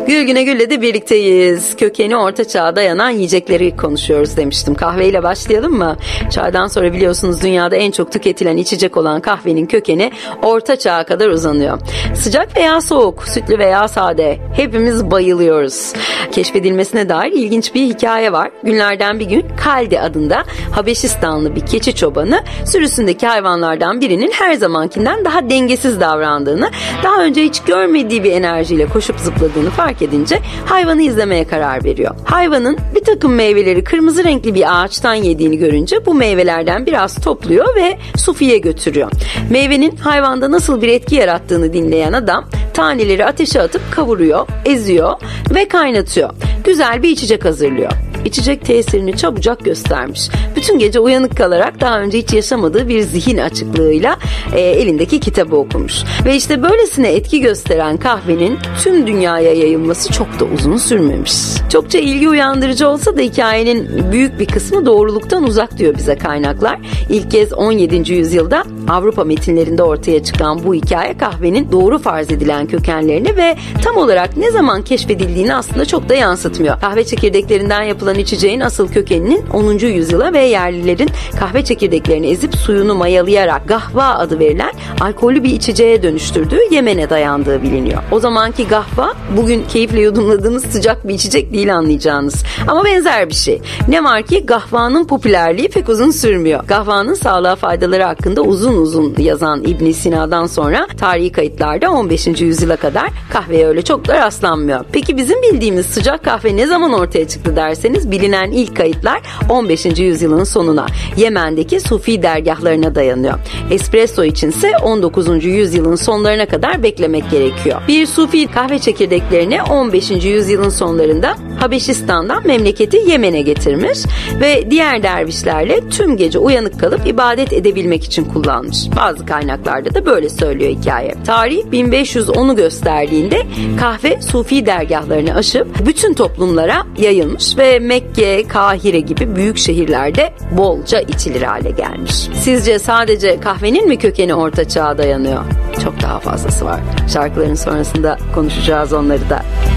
Gül Güne Gül'le de birlikteyiz. Kökeni Orta Çağ'a dayanan yiyecekleri konuşuyoruz demiştim. Kahveyle başlayalım mı? Çaydan sonra biliyorsunuz dünyada en çok tüketilen içecek olan kahvenin kökeni Orta Çağ'a kadar uzanıyor. Sıcak veya soğuk, sütlü veya sade hepimiz bayılıyoruz. Keşfedilmesine dair ilginç bir hikaye var. Günlerden bir gün Kaldi adında Habeşistanlı bir keçi çobanı sürüsündeki hayvanlardan birinin her zamankinden daha dengesiz davrandığını, daha önce hiç görmediği bir enerjiyle koşup zıpladığını fark edince hayvanı izlemeye karar veriyor. Hayvanın bir takım meyveleri kırmızı renkli bir ağaçtan yediğini görünce bu meyvelerden biraz topluyor ve Sufi'ye götürüyor. Meyvenin hayvanda nasıl bir etki yarattığını dinleyen adam taneleri ateşe atıp kavuruyor, eziyor ve kaynatıyor. Güzel bir içecek hazırlıyor. İçecek tesirini çabucak göstermiş. Bütün gece uyanık kalarak daha önce hiç yaşamadığı bir zihin açıklığıyla elindeki kitabı okumuş. Ve işte böylesine etki gösteren kahvenin tüm dünyaya yayılması çok da uzun sürmemiş. Çokça ilgi uyandırıcı olsa da hikayenin büyük bir kısmı doğruluktan uzak diyor bize kaynaklar. İlk kez 17. yüzyılda Avrupa metinlerinde ortaya çıkan bu hikaye kahvenin doğru farz edilen kökenlerini ve tam olarak ne zaman keşfedildiğini aslında çok da yansıtmıyor. Kahve çekirdeklerinden yapılan içeceğin asıl kökeninin 10. yüzyıla ve yerlilerin kahve çekirdeklerini ezip suyunu mayalayarak gahva adı verilen alkollü bir içeceğe dönüştürdüğü Yemen'e dayandığı biliniyor. O zamanki gahva bugün keyifle yudumladığımız sıcak bir içecek değil anlayacağınız. Ama benzer bir şey. Ne var ki gahvanın popülerliği pek uzun sürmüyor. Gahvanın sağlığa faydaları hakkında uzun yazan İbn Sina'dan sonra tarihi kayıtlarda 15. yüzyıla kadar kahveye öyle çok da rastlanmıyor. Peki bizim bildiğimiz sıcak kahve ne zaman ortaya çıktı derseniz bilinen ilk kayıtlar 15. yüzyılın sonuna Yemen'deki Sufi dergahlarına dayanıyor. Espresso içinse 19. yüzyılın sonlarına kadar beklemek gerekiyor. Bir Sufi kahve çekirdeklerini 15. yüzyılın sonlarında Habeşistan'dan memleketi Yemen'e getirmiş ve diğer dervişlerle tüm gece uyanık kalıp ibadet edebilmek için kullanmış. Bazı kaynaklarda da böyle söylüyor hikaye. Tarih 1510'u gösterdiğinde kahve Sufi dergahlarını aşıp bütün toplumlara yayılmış ve Mekke, Kahire gibi büyük şehirlerde bolca içilir hale gelmiş. Sizce sadece kahvenin mi kökeni Orta Çağ'a dayanıyor? Çok daha fazlası var. Şarkıların sonrasında konuşacağız onları da.